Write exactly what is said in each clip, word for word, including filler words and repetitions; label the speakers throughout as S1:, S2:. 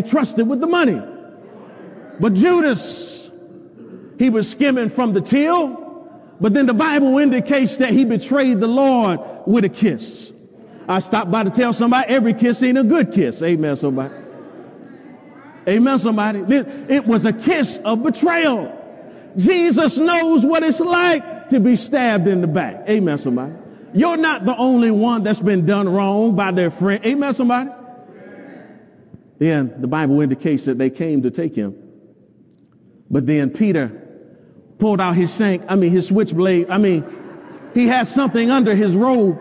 S1: entrusted with the money. But Judas, he was skimming from the till, but then the Bible indicates that he betrayed the Lord with a kiss. I stopped by to tell somebody every kiss ain't a good kiss. Amen, somebody. Amen, somebody. It was a kiss of betrayal. Jesus knows what it's like to be stabbed in the back. Amen, somebody. You're not the only one that's been done wrong by their friend. Amen, somebody. Then the Bible indicates that they came to take him. But then Peter pulled out his shank, I mean his switchblade. I mean, he had something under his robe.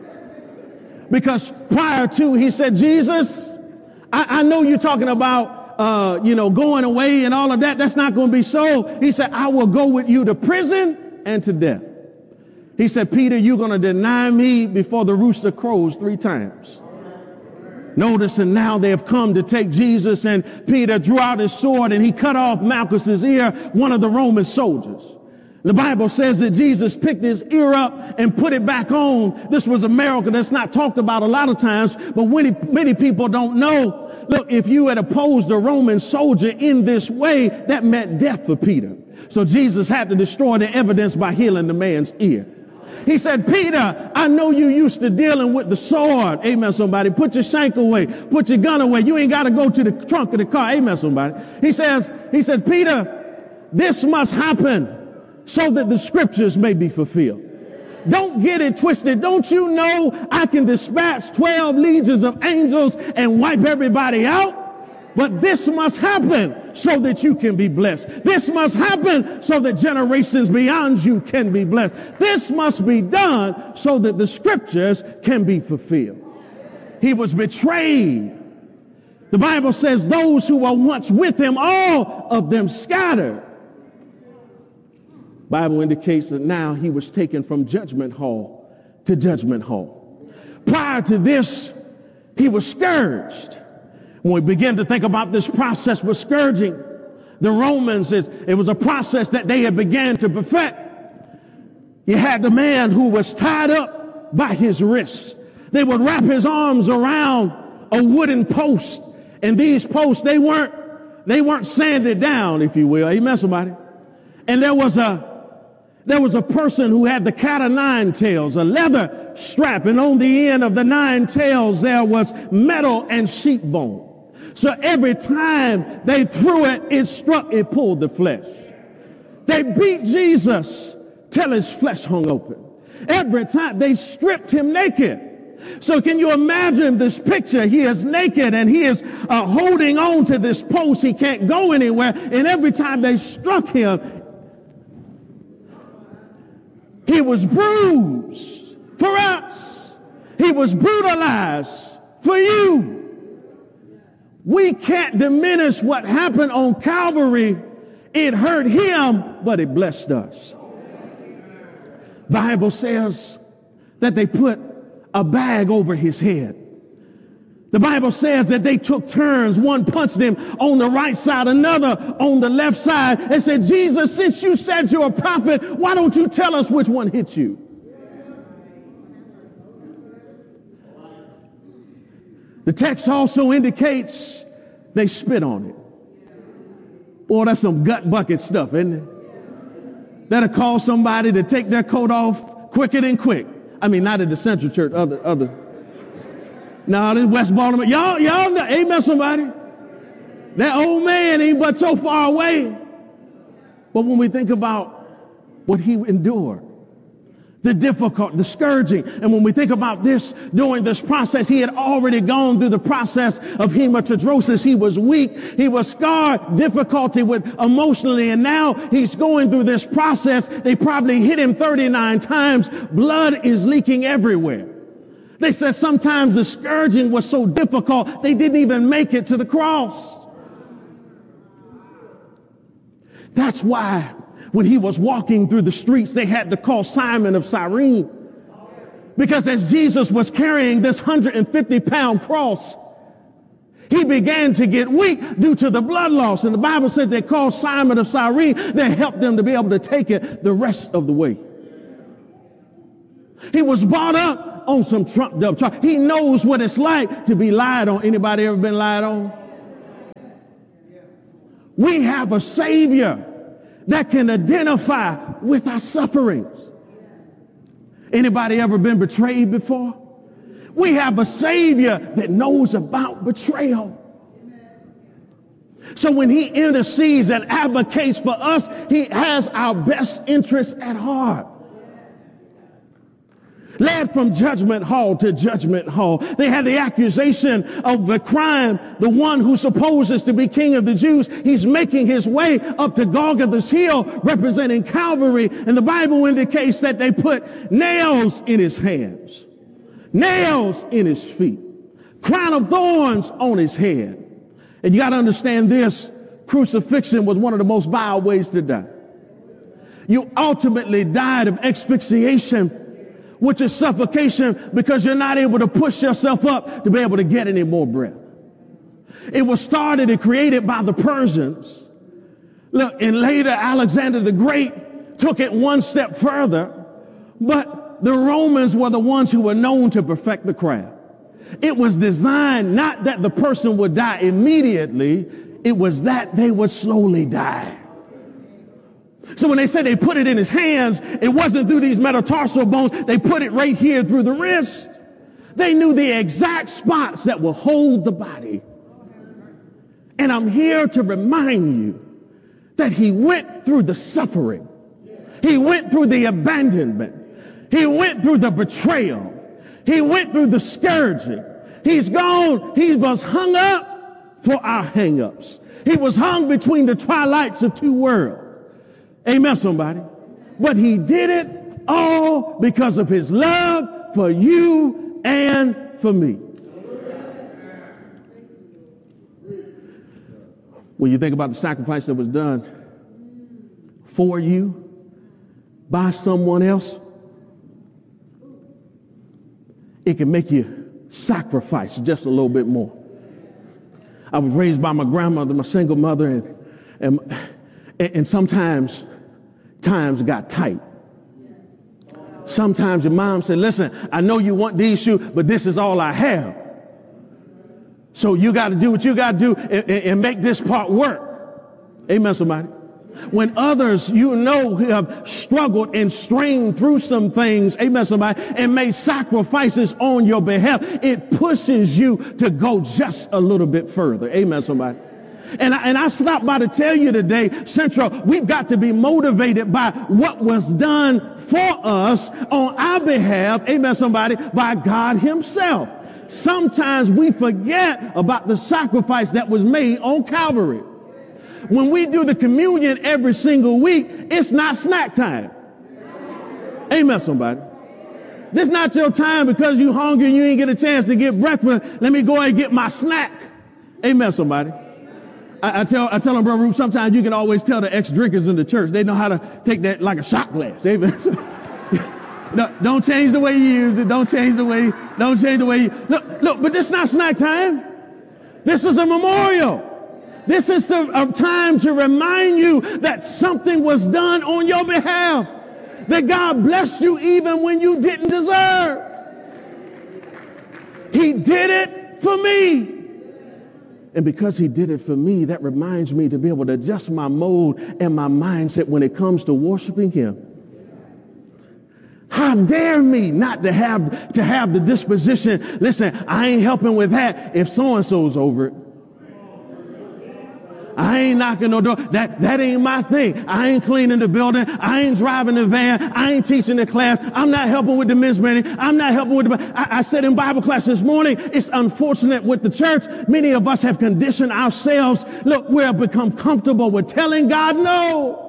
S1: Because prior to, he said, Jesus, I, I know you're talking about, uh, you know, going away and all of that. That's not going to be so. He said, I will go with you to prison and to death. He said, Peter, you're going to deny me before the rooster crows three times. Notice, and now they have come to take Jesus, and Peter drew out his sword and he cut off Malchus's ear, one of the Roman soldiers. The Bible says that Jesus picked his ear up and put it back on. This was a miracle that's not talked about a lot of times, but many, many people don't know. Look, if you had opposed a Roman soldier in this way, that meant death for Peter. So Jesus had to destroy the evidence by healing the man's ear. He said, Peter, I know you used to dealing with the sword. Amen, somebody. Put your shank away. Put your gun away. You ain't got to go to the trunk of the car. Amen, somebody. He says, he said, Peter, this must happen so that the scriptures may be fulfilled. Don't get it twisted. Don't you know I can dispatch twelve legions of angels and wipe everybody out? But this must happen so that you can be blessed. This must happen so that generations beyond you can be blessed. This must be done so that the scriptures can be fulfilled. He was betrayed. The Bible says those who were once with him, all of them scattered. Bible indicates that now he was taken from judgment hall to judgment hall. Prior to this, he was scourged. When we begin to think about this process with scourging, the Romans, it, it was a process that they had began to perfect. You had the man who was tied up by his wrists. They would wrap his arms around a wooden post, and these posts, they weren't, they weren't sanded down, if you will. Amen, somebody. And there was a There was a person who had the cat o' nine tails, a leather strap, and on the end of the nine tails there was metal and sheep bone. So every time they threw it, it struck, it pulled the flesh. They beat Jesus till his flesh hung open. Every time they stripped him naked. So can you imagine this picture? He is naked and he is uh, holding on to this post. He can't go anywhere. And every time they struck him, he was bruised for us. He was brutalized for you. We can't diminish what happened on Calvary. It hurt him, but it blessed us. Bible says that they put a bag over his head. The Bible says that they took turns. One punched him on the right side, another on the left side, and said, Jesus, since you said you're a prophet, why don't you tell us which one hit you? The text also indicates they spit on it. Boy, that's some gut bucket stuff, isn't it? That'll cause somebody to take their coat off quicker than quick. I mean, not at the Central Church, other, other. No, this West Baltimore. Y'all, y'all know, amen, somebody. That old man ain't but so far away. But when we think about what he endured, the difficult, the scourging, and when we think about this, during this process, he had already gone through the process of hematidrosis. He was weak. He was scarred, difficulty with emotionally, and now he's going through this process. They probably hit him thirty-nine times. Blood is leaking everywhere. They said sometimes the scourging was so difficult, they didn't even make it to the cross. That's why when he was walking through the streets, they had to call Simon of Cyrene. Because as Jesus was carrying this one hundred fifty pound cross, he began to get weak due to the blood loss. And the Bible said they called Simon of Cyrene. They helped them to be able to take it the rest of the way. He was brought up on some trumped up charge. He knows what it's like to be lied on. Anybody ever been lied on? We have a Savior that can identify with our sufferings. Anybody ever been betrayed before? We have a Savior that knows about betrayal. So when he intercedes and advocates for us, he has our best interests at heart. Led from judgment hall to judgment hall. They had the accusation of the crime. The one who supposes to be king of the Jews, he's making his way up to Golgotha's hill, representing Calvary. And the Bible indicates that they put nails in his hands, nails in his feet, crown of thorns on his head. And you got to understand this, crucifixion was one of the most vile ways to die. You ultimately died of asphyxiation, which is suffocation, because you're not able to push yourself up to be able to get any more breath. It was started and created by the Persians. Look, and later Alexander the Great took it one step further, but the Romans were the ones who were known to perfect the craft. It was designed not that the person would die immediately, it was that they would slowly die. So when they said they put it in his hands, it wasn't through these metatarsal bones. They put it right here through the wrist. They knew the exact spots that will hold the body. And I'm here to remind you that he went through the suffering. He went through the abandonment. He went through the betrayal. He went through the scourging. He's gone. He was hung up for our hang-ups. He was hung between the twilights of two worlds. Amen, somebody. But he did it all because of his love for you and for me. When you think about the sacrifice that was done for you by someone else, it can make you sacrifice just a little bit more. I was raised by my grandmother, my single mother, and, and, and sometimes times got tight. Sometimes your mom said, listen, I know you want these shoes, but this is all I have. So you got to do what you got to do and, and make this part work. Amen, somebody. When others, you know, have struggled and strained through some things, amen, somebody, and made sacrifices on your behalf, it pushes you to go just a little bit further. Amen, somebody. And I, and I stopped by to tell you today, Central, we've got to be motivated by what was done for us on our behalf, amen, somebody, by God himself. Sometimes we forget about the sacrifice that was made on Calvary. When we do the communion every single week, it's not snack time. Amen, somebody. This is not your time because you're hungry and you ain't get a chance to get breakfast. Let me go and get my snack. Amen, somebody. I, I tell I tell them, Brother Ruth, sometimes you can always tell the ex-drinkers in the church. They know how to take that like a shot glass. Amen. No, don't change the way you use it. Don't change the way, don't change the way you, look, look, but this is not snack time. This is a memorial. This is a, a time to remind you that something was done on your behalf, that God blessed you even when you didn't deserve. He did it for me. And because he did it for me, that reminds me to be able to adjust my mode and my mindset when it comes to worshiping him. How dare me not to have, to have the disposition, listen, I ain't helping with that if so-and-so's over it. I ain't knocking no door. That, that ain't my thing. I ain't cleaning the building. I ain't driving the van. I ain't teaching the class. I'm not helping with the men's meeting. I'm not helping with the... I, I said in Bible class this morning, it's unfortunate with the church. Many of us have conditioned ourselves. Look, we have become comfortable with telling God no.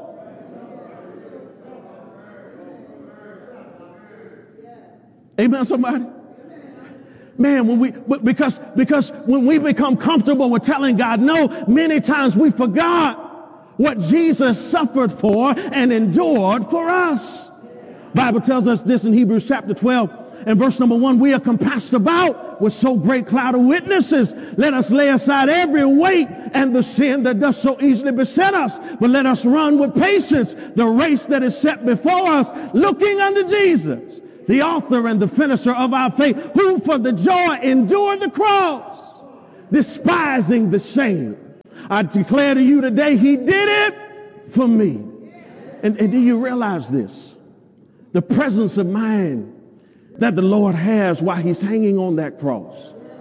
S1: Amen, somebody? Man, when we, because, because when we become comfortable with telling God no, many times we forgot what Jesus suffered for and endured for us. Bible tells us this in Hebrews chapter twelve and verse number one, we are compassed about with so great cloud of witnesses. Let us lay aside every weight and the sin that does so easily beset us. But let us run with patience the race that is set before us, looking unto Jesus, the author and the finisher of our faith, who for the joy endured the cross, despising the shame, I declare to you today, he did it for me. And, and do you realize this? The presence of mind that the Lord has while he's hanging on that cross.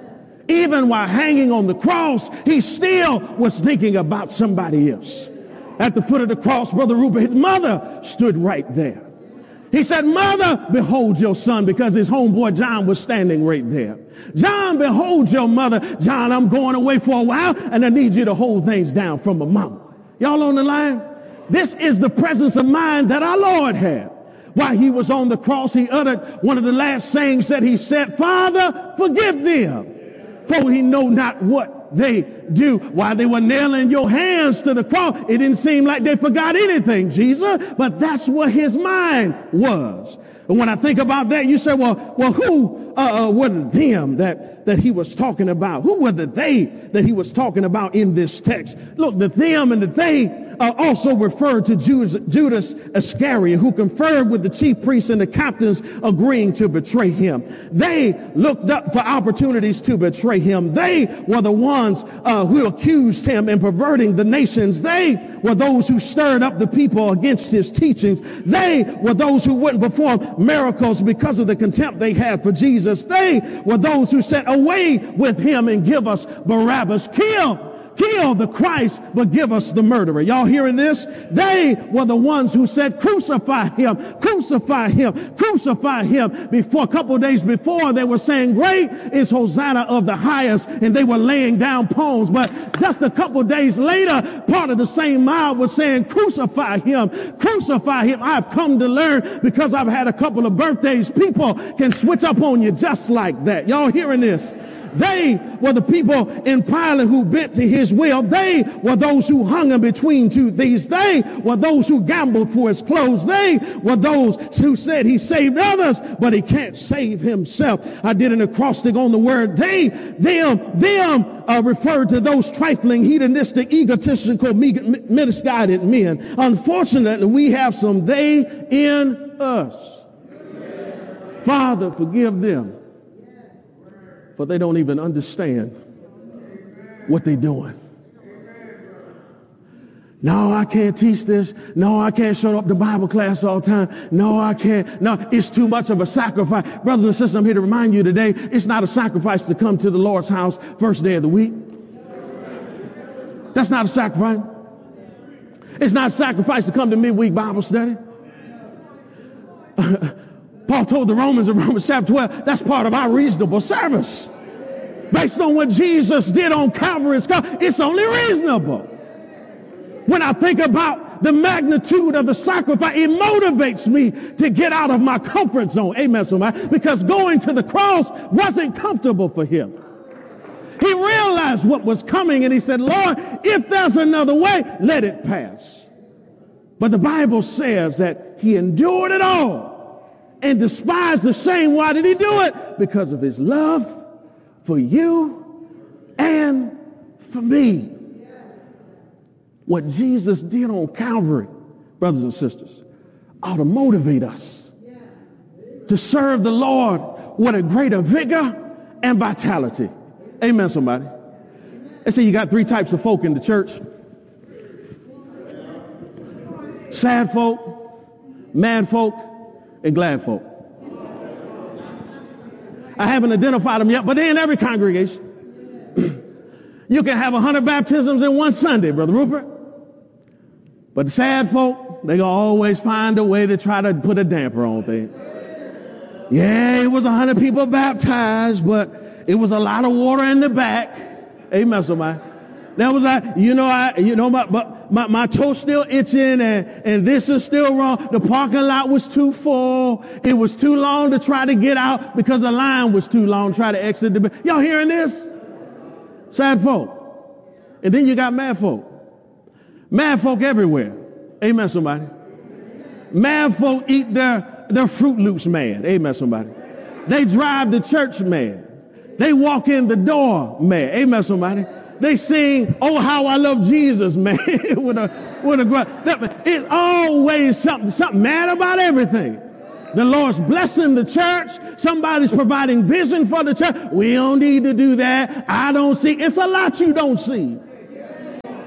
S1: Even while hanging on the cross, he still was thinking about somebody else. At the foot of the cross, Brother Rupert, his mother stood right there. He said, Mother, behold your son, because his homeboy John was standing right there. John, behold your mother. John, I'm going away for a while, and I need you to hold things down from a mama. Y'all on the line? This is the presence of mind that our Lord had. While he was on the cross, he uttered one of the last sayings that he said, Father, forgive them, for he know not what they do. While they were nailing your hands to the cross, it didn't seem like they forgot anything, Jesus, but that's what his mind was. And when I think about that, you say, well, well, who uh, uh, were the them that, that he was talking about? Who were the they that he was talking about in this text? Look, the them and the they uh, also referred to Judas, Judas Iscariot, who conferred with the chief priests and the captains agreeing to betray him. They looked up for opportunities to betray him. They were the ones uh, who accused him in perverting the nations. They were those who stirred up the people against his teachings. They were those who wouldn't perform miracles because of the contempt they had for Jesus. They were those who said, away with him and give us Barabbas. Kill. Kill the Christ, but give us the murderer. Y'all hearing this? They were the ones who said, crucify him, crucify him, crucify him. Before, a couple of days before, they were saying, great is Hosanna of the highest, and they were laying down poems. But just a couple of days later, part of the same mob was saying, crucify him, crucify him. I've come to learn, because I've had a couple of birthdays, people can switch up on you just like that. Y'all hearing this? They were the people in Pilate who bent to his will. They were those who hung him between two thieves. They were those who gambled for his clothes. They were those who said he saved others, but he can't save himself. I did an acrostic on the word they, them, them uh, referred to those trifling, hedonistic, egotistical, misguided men. Unfortunately, we have some they in us. Father, forgive them, for they don't even understand what they're doing. No, I can't teach this. No, I can't show up to Bible class all the time. No, I can't. No, it's too much of a sacrifice. Brothers and sisters, I'm here to remind you today, it's not a sacrifice to come to the Lord's house first day of the week. That's not a sacrifice. It's not a sacrifice to come to midweek Bible study. Paul told the Romans in Romans chapter twelve, that's part of our reasonable service. Based on what Jesus did on Calvary's cross, it's only reasonable. When I think about the magnitude of the sacrifice, it motivates me to get out of my comfort zone. Amen, somebody. Because going to the cross wasn't comfortable for him. He realized what was coming, and he said, Lord, if there's another way, let it pass. But the Bible says that he endured it all and despised the shame. Why did he do it? Because of his love for you and for me. What Jesus did on Calvary, brothers and sisters, ought to motivate us to serve the Lord with a greater vigor and vitality. Amen, somebody. They say you got three types of folk in the church. Sad folk, mad folk, and glad folk. I haven't identified them yet, but they're in every congregation. You can have a hundred baptisms in one Sunday, Brother Rupert. But the sad folk, they gonna always find a way to try to put a damper on things. Yeah, it was a hundred people baptized, but it was a lot of water in the back. Amen, somebody. That was I, you know, I, you know, my, my, my toe still itching, and, and this is still wrong. The parking lot was too full. It was too long to try to get out because the line was too long to try to exit the, y'all hearing this? Sad folk. And then you got mad folk. Mad folk everywhere. Amen, somebody. Mad folk eat their, their Fruit Loops mad. Amen, somebody. They drive the church mad. They walk in the door mad. Amen, somebody. They sing, oh, how I love Jesus, man, with a, with a, it's always something, something mad about everything. The Lord's blessing the church. Somebody's providing vision for the church. We don't need to do that. I don't see. It's a lot you don't see.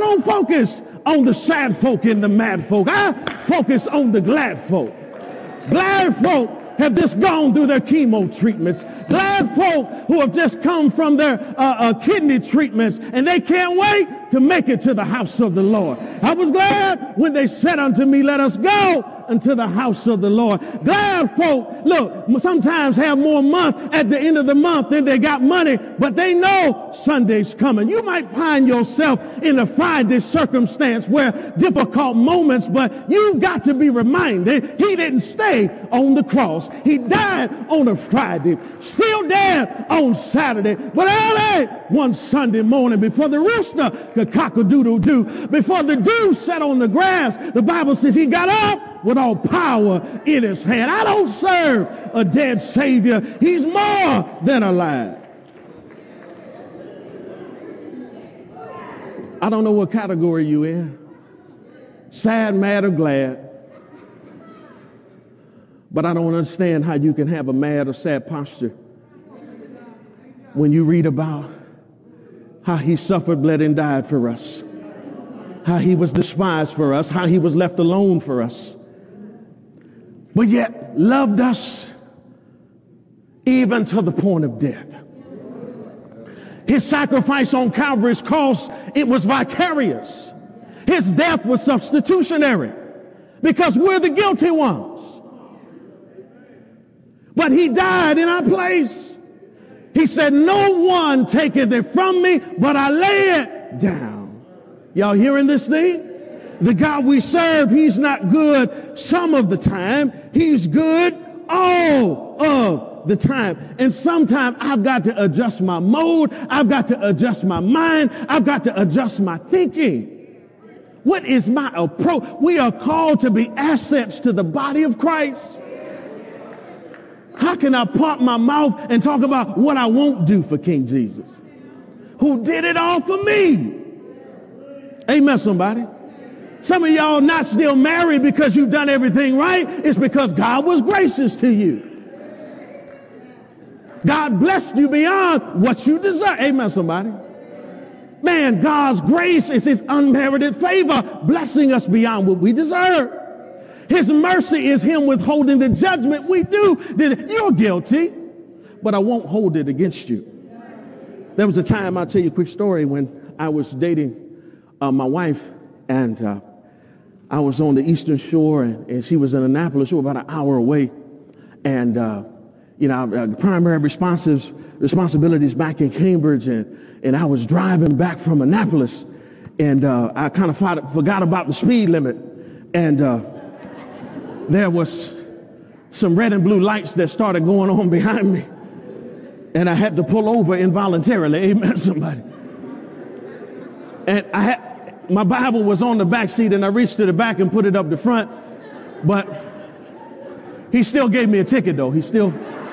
S1: don't focus on the sad folk and the mad folk. I focus on the glad folk. Glad folk have just gone through their chemo treatments. Glad folk who have just come from their uh, uh, kidney treatments, and they can't wait to make it to the house of the Lord. I was glad when they said unto me, let us go unto the house of the Lord. Glad folk, look, sometimes have more month at the end of the month than they got money, but they know Sunday's coming. You might find yourself in a Friday circumstance where difficult moments, but you've got to be reminded he didn't stay on the cross. He died on a Friday, still dead on Saturday, but early one Sunday morning before the rooster could cock-a-doodle-doo, before the dew sat on the grass, the Bible says he got up with all power in his hand. I don't serve a dead Savior. He's more than alive. I don't know what category you in. Sad, mad, or glad. But I don't understand how you can have a mad or sad posture when you read about how he suffered, bled, and died for us. How he was despised for us. How he was left alone for us. But yet loved us even to the point of death. His sacrifice on Calvary's cross, it was vicarious. His death was substitutionary because we're the guilty ones. But he died in our place. He said, no one taketh it from me, but I lay it down. Y'all hearing this thing? The God we serve, he's not good some of the time. He's good all of the time. And sometimes I've got to adjust my mode. I've got to adjust my mind. I've got to adjust my thinking. What is my approach? We are called to be assets to the body of Christ. How can I part my mouth and talk about what I won't do for King Jesus, who did it all for me? Amen, somebody. Some of y'all not still married because you've done everything right. It's because God was gracious to you. God blessed you beyond what you deserve. Amen, somebody. Man, God's grace is his unmerited favor, blessing us beyond what we deserve. His mercy is him withholding the judgment we do. You're guilty, but I won't hold it against you. There was a time, I'll tell you a quick story, when I was dating uh, my wife, and uh, I was on the Eastern Shore, and, and she was in Annapolis. She was about an hour away. And, uh, you know, uh, primary responsives, responsibilities back in Cambridge, and, and I was driving back from Annapolis, and uh, I kind of forgot about the speed limit. And uh, there was some red and blue lights that started going on behind me, and I had to pull over involuntarily. Amen, somebody. And I had, my Bible was on the back seat, and I reached to the back and put it up the front, but he still gave me a ticket, though. He still,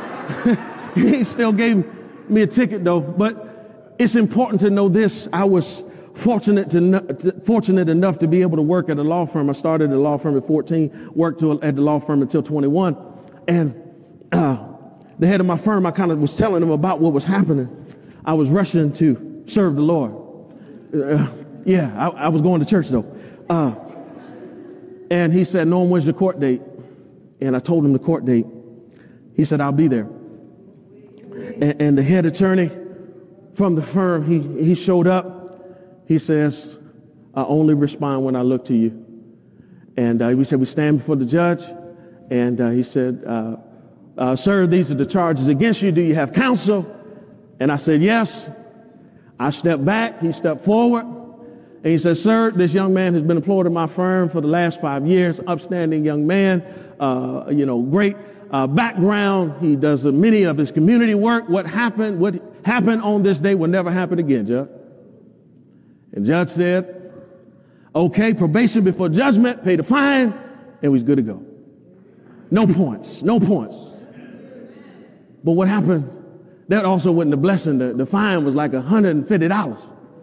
S1: he still gave me a ticket, though. But it's important to know this. I was fortunate to, to fortunate enough to be able to work at a law firm. I started at a law firm at fourteen, worked to, at the law firm until twenty-one. And uh, the head of my firm, I kind of was telling him about what was happening. I was rushing to serve the Lord. Uh, yeah, I, I was going to church, though. Uh, and he said, Norm, when's your court date? And I told him the court date. He said, I'll be there. And, and the head attorney from the firm, he, he showed up. He says, I only respond when I look to you. And uh, we said, we stand before the judge. And uh, he said, uh, uh, sir, these are the charges against you. Do you have counsel? And I said, yes. I stepped back. He stepped forward. And he said, sir, this young man has been employed in my firm for the last five years. Upstanding young man, uh, you know, great uh, background. He does uh, many of his community work. What happened, what happened on this day will never happen again, Judge. And Judge said, okay, probation before judgment, pay the fine, and we was good to go. No points, no points. But what happened, that also wasn't a blessing. The, the fine was like one hundred fifty dollars.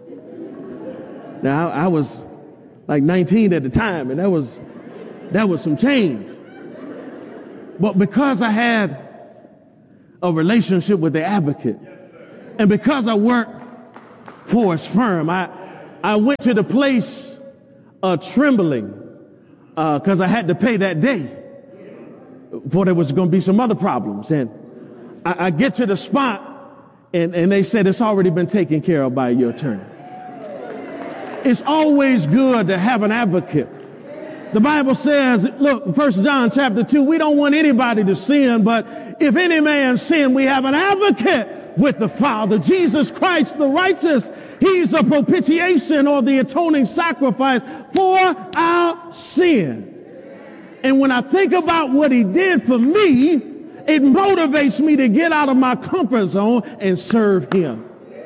S1: Now, I, I was like nineteen at the time, and that was, that was some change. But because I had a relationship with the advocate, and because I worked for his firm, I, I went to the place of trembling because uh, I had to pay that day. For there was going to be some other problems. And I, I get to the spot, and, and they said it's already been taken care of by your attorney. It's always good to have an advocate. The Bible says, look, First John chapter two, we don't want anybody to sin, but if any man sin, we have an advocate with the Father, Jesus Christ the righteous. He's a propitiation, or the atoning sacrifice for our sin. And when I think about what he did for me, it motivates me to get out of my comfort zone and serve him.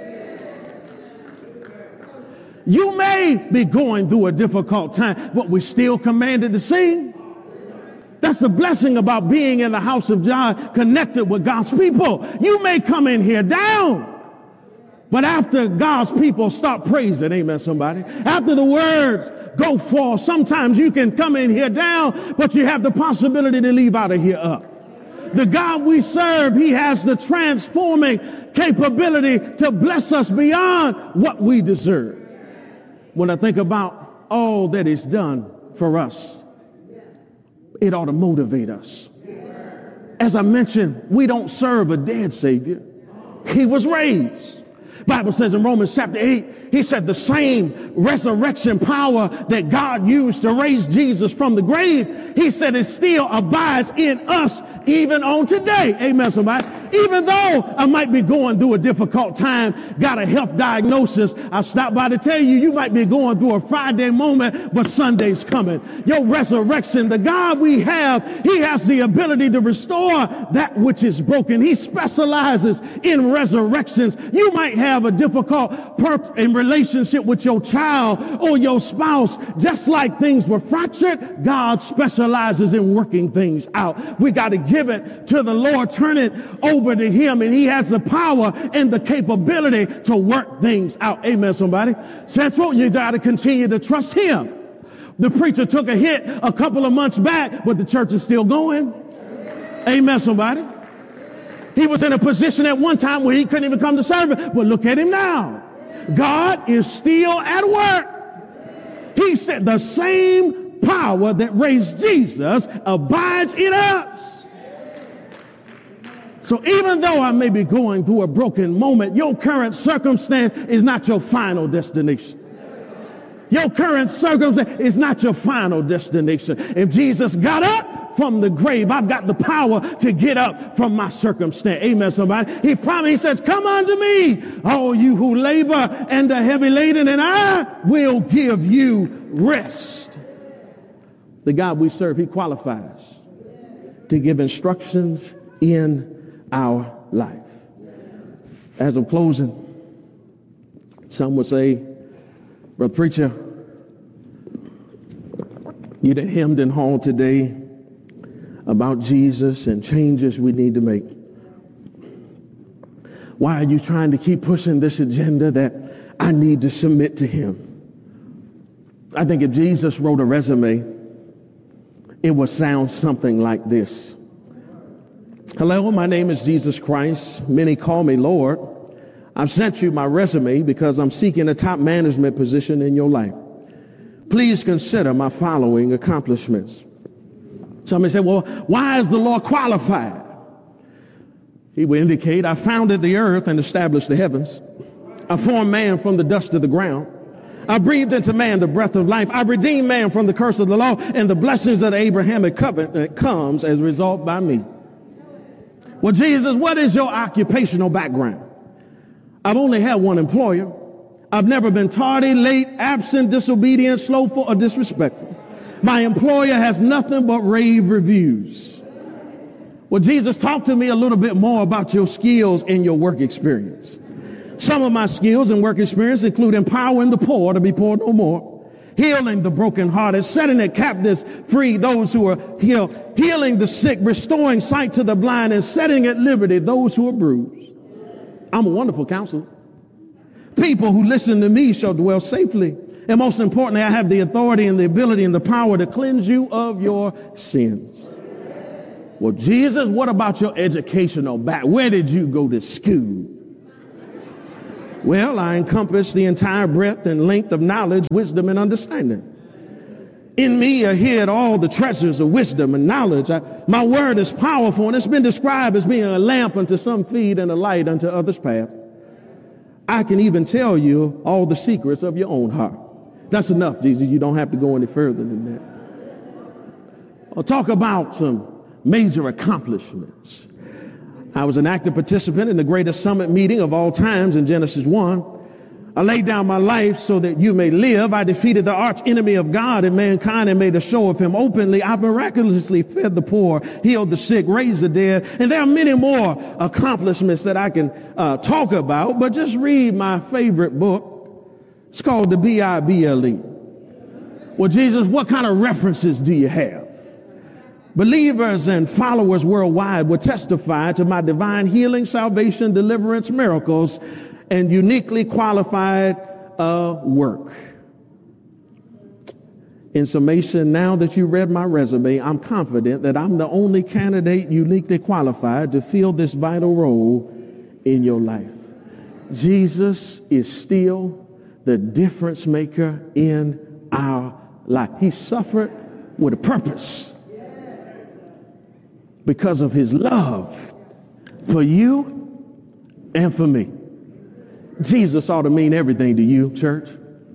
S1: You may be going through a difficult time, but we're still commanded to sing. That's the blessing about being in the house of God, connected with God's people. You may come in here down, but after God's people start praising, amen, somebody, after the words go forth, sometimes you can come in here down, but you have the possibility to leave out of here up. The God we serve, he has the transforming capability to bless us beyond what we deserve. When I think about all that is done for us, it ought to motivate us. As I mentioned, we don't serve a dead Savior. He was raised. Bible says in Romans chapter eight, he said the same resurrection power that God used to raise Jesus from the grave, he said it still abides in us even on today. Amen, somebody. Even though I might be going through a difficult time, got a health diagnosis, I stopped by to tell you, you might be going through a Friday moment, but Sunday's coming. Your resurrection, the God we have, he has the ability to restore that which is broken. He specializes in resurrections. You might have a difficult part in relationship with your child or your spouse. Just like things were fractured, God specializes in working things out. We got to give it to the Lord, turn it over to him, and he has the power and the capability to work things out. Amen, somebody. Central, you got to continue to trust him. The preacher took a hit a couple of months back, but the church is still going. Amen, somebody. He was in a position at one time where he couldn't even come to service, but look at him now. God is still at work. He said the same power that raised Jesus abides in us. So even though I may be going through a broken moment, your current circumstance is not your final destination. Your current circumstance is not your final destination. If Jesus got up from the grave, I've got the power to get up from my circumstance. Amen, somebody. He promised, he says, come unto me, all you who labor and are heavy laden, and I will give you rest. The God we serve, he qualifies to give instructions in our life. As I'm closing, some would say, brother preacher, you done hemmed and hawed today about Jesus and changes we need to make. Why are you trying to keep pushing this agenda that I need to submit to him? I think if Jesus wrote a resume, it would sound something like this. Hello, my name is Jesus Christ. Many call me Lord. I've sent you my resume because I'm seeking a top management position in your life. Please consider my following accomplishments. Somebody say, well, why is the Lord qualified? He will indicate, I founded the earth and established the heavens. I formed man from the dust of the ground. I breathed into man the breath of life. I redeemed man from the curse of the law, and the blessings of the Abrahamic covenant comes as a result by me. Well, Jesus, what is your occupational background? I've only had one employer. I've never been tardy, late, absent, disobedient, slowful, or disrespectful. My employer has nothing but rave reviews. Well, Jesus, talk to me a little bit more about your skills and your work experience. Some of my skills and work experience include empowering the poor to be poor no more, healing the brokenhearted, setting the captives free, those who are healed, healing the sick, restoring sight to the blind, and setting at liberty those who are bruised. I'm a wonderful counselor. People who listen to me shall dwell safely. And most importantly, I have the authority and the ability and the power to cleanse you of your sins. Well, Jesus, what about your educational back? Where did you go to school? Well, I encompass the entire breadth and length of knowledge, wisdom, and understanding. In me are hid all the treasures of wisdom and knowledge. I, my word is powerful, and it's been described as being a lamp unto some feet and a light unto others' path. I can even tell you all the secrets of your own heart. That's enough, Jesus. You don't have to go any further than that. I'll talk about some major accomplishments. I was an active participant in the greatest summit meeting of all times in Genesis one. I laid down my life so that you may live. I defeated the arch enemy of God and mankind and made a show of him openly. I miraculously fed the poor, healed the sick, raised the dead. And there are many more accomplishments that I can uh, talk about, but just read my favorite book. It's called the B I B L E. Well, Jesus, what kind of references do you have? Believers and followers worldwide will testify to my divine healing, salvation, deliverance, miracles, and uniquely qualified uh, work. In summation, now that you read my resume, I'm confident that I'm the only candidate uniquely qualified to fill this vital role in your life. Jesus is still the difference maker in our life. He suffered with a purpose because of his love for you and for me. Jesus ought to mean everything to you, church.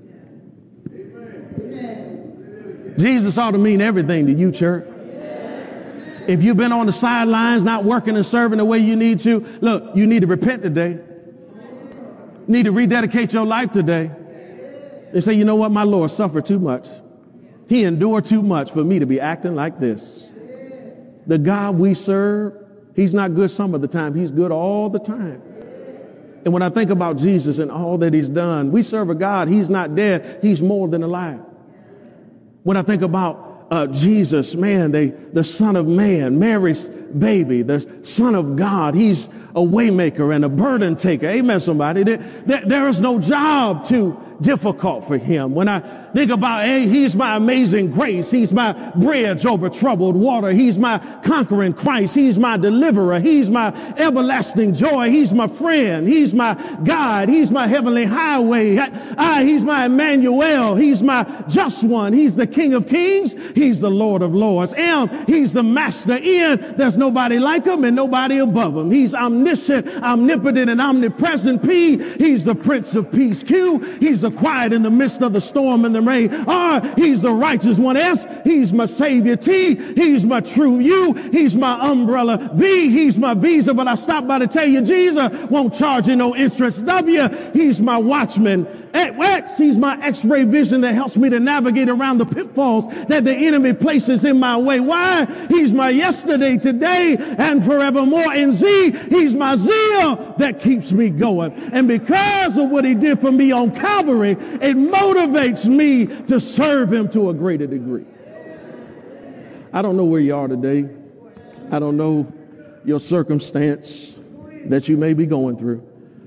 S1: Jesus ought to mean everything to you, church. If you've been on the sidelines, not working and serving the way you need to, look, you need to repent today. You need to rededicate your life today. And say, you know what, my Lord suffered too much. He endured too much for me to be acting like this. The God we serve, he's not good some of the time. He's good all the time. And when I think about Jesus and all that he's done, we serve a God. He's not dead. He's more than alive. When I think about uh, Jesus, man, they, the Son of Man, Mary's baby, the Son of God, he's a waymaker and a burden taker. Amen, somebody. There, there, there is no job too difficult for him. When I think about, hey, he's my amazing grace. He's my bridge over troubled water. He's my conquering Christ. He's my deliverer. He's my everlasting joy. He's my friend. He's my God. He's my heavenly highway. I, he's my Emmanuel. He's my just one. He's the King of kings. He's the Lord of lords. M, he's the master. N, there's nobody like him and nobody above him. He's omniscient, omnipotent, and omnipresent. P, he's the Prince of Peace. Q, he's the quiet in the midst of the storm and the rain. R, he's the righteous one. S, he's my Savior. T, he's my true U, he's my umbrella. V, he's my visa. But I stopped by to tell you, Jesus won't charge you no interest. W, he's my watchman. X, he's my x-ray vision that helps me to navigate around the pitfalls that the enemy places in my way. Y, he's my yesterday, today, and forevermore. And Z, he's my zeal that keeps me going. And because of what he did for me on Calvary, it motivates me to serve him to a greater degree. I don't know where you are today. I don't know your circumstance that you may be going through.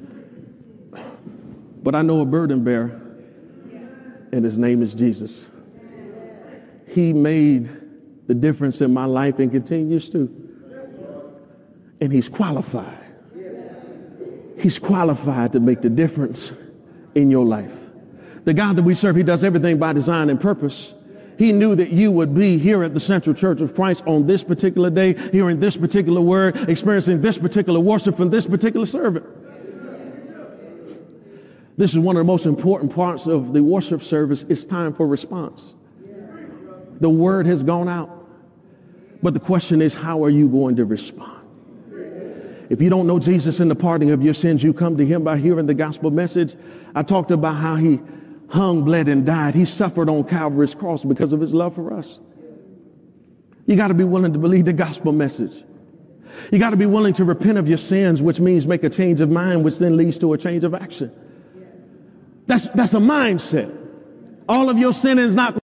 S1: But I know a burden bearer, and his name is Jesus. He made the difference in my life and continues to. And he's qualified. He's qualified to make the difference in your life. The God that we serve, he does everything by design and purpose. He knew that you would be here at the Central Church of Christ on this particular day, hearing this particular word, experiencing this particular worship from this particular servant. This is one of the most important parts of the worship service. It's time for response. The word has gone out. But the question is, how are you going to respond? If you don't know Jesus and the pardoning of your sins, you come to him by hearing the gospel message. I talked about how he hung, bled, and died. He suffered on Calvary's cross because of his love for us. You got to be willing to believe the gospel message. You got to be willing to repent of your sins, which means make a change of mind, which then leads to a change of action. That's, that's a mindset. All of your sin is not